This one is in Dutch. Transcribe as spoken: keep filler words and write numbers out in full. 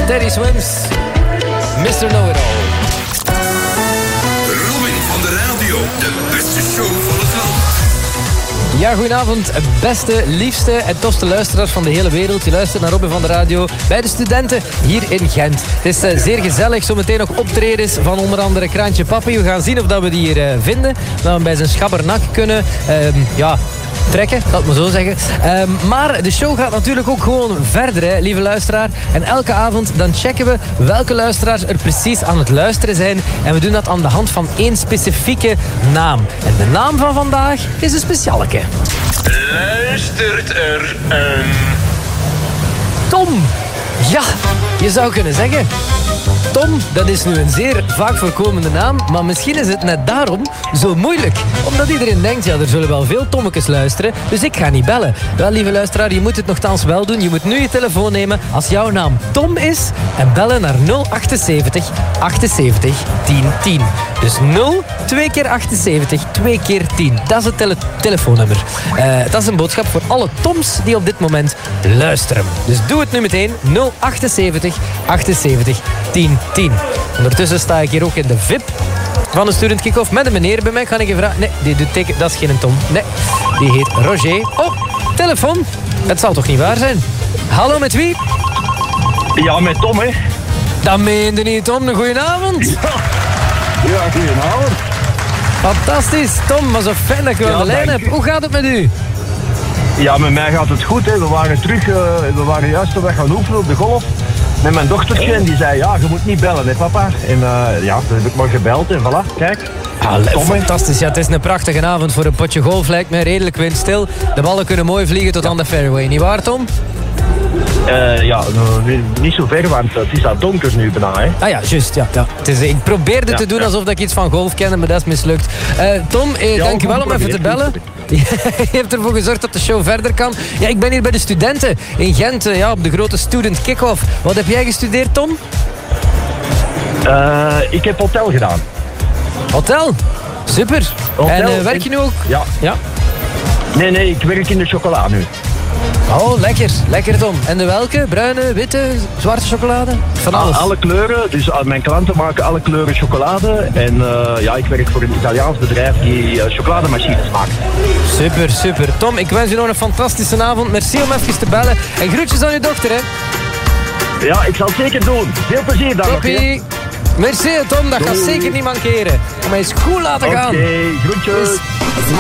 Teddy Swims, mister Know-It-All. Robin van de radio, de beste show van het land. Ja, goedenavond, beste, liefste en tofste luisteraars van de hele wereld. Je luistert naar Robin van de radio bij de studenten hier in Gent. Het is uh, zeer gezellig, zometeen nog optredens van onder andere Kraantje Papi. We gaan zien of dat we die hier uh, vinden. Dat we bij zijn schabbernak kunnen. Uh, ja... trekken, dat moet zo zeggen. Um, maar de show gaat natuurlijk ook gewoon verder, hè, lieve luisteraar. En elke avond dan checken we welke luisteraars er precies aan het luisteren zijn. En we doen dat aan de hand van één specifieke naam. En de naam van vandaag is een specialeke. Luistert er een... Tom. Ja, je zou kunnen zeggen... Tom, dat is nu een zeer vaak voorkomende naam, maar misschien is het net daarom zo moeilijk. Omdat iedereen denkt, ja, er zullen wel veel Tommekes luisteren, dus ik ga niet bellen. Wel, lieve luisteraar, je moet het nogthans wel doen. Je moet nu je telefoon nemen als jouw naam Tom is en bellen naar nul achtenzeventig achtenzeventig tien tien. Dus nul, twee keer achtenzeventig, twee keer tien. Dat is het tele- telefoonnummer. Uh, dat is een boodschap voor alle Toms die op dit moment luisteren. Dus doe het nu meteen. nul achtenzeventig achtenzeventig tien tien. Ondertussen sta ik hier ook in de V I P van de Student Kick-Off met een meneer bij mij. Kan ik je vragen? Nee, die doet teken. Dat is geen Tom. Nee, die heet Roger. Oh, telefoon. Het zal toch niet waar zijn? Hallo, met wie? Ja, met Tom, hè. Dat meende niet, Tom. Een goedenavond. Ja, ja goedenavond. Fantastisch, Tom. Maar zo fijn dat ik u aan Ja, de lijn dank heb. u. Hoe gaat het met u? Ja, met mij gaat het goed, hè. We waren terug, uh, we waren juist op weg gaan oefenen op de golf. Met mijn dochtertje en die zei, ja, je moet niet bellen, hè papa. En uh, ja, toen heb ik maar gebeld en voilà, kijk. Ah, fantastisch, ja, het is een prachtige avond voor een potje golf. Lijkt mij redelijk windstil. De ballen kunnen mooi vliegen tot aan de fairway, niet waar, Tom? Uh, ja, uh, niet zo ver, want het is al donker nu bijna, hè. Ah ja, juist, ja. ja. Het is, ik probeerde Ja, te doen ja. alsof ik iets van golf kende, maar dat is mislukt. Uh, Tom, eh, Ja, dank je wel goed om even te geprobeerd, bellen. Je hebt ervoor gezorgd dat de show verder kan. Ja, ik ben hier bij de studenten in Gent, uh, ja, op de grote Student Kick-Off. Wat heb jij gestudeerd, Tom? Uh, ik heb hotel gedaan. Hotel? Super. Hotel en uh, werk je nu ook? Ja. Ja. Nee, nee, ik werk in de chocola nu. Oh, lekker. Lekker, Tom. En de welke? Bruine, witte, zwarte chocolade? Van alles. Alle kleuren, dus uh, mijn klanten maken alle kleuren chocolade. En uh, ja, ik werk voor een Italiaans bedrijf die uh, chocolademachines maakt. Super, super. Tom, ik wens je nog een fantastische avond. Merci om even te bellen. En groetjes aan je dochter, hè. Ja, ik zal het zeker doen. Veel plezier dan nog, hè. Toppie. Merci, Tom. Dat gaat Doei. zeker niet mankeren. Kom eens goed laten gaan. Oké, groetjes. Dus-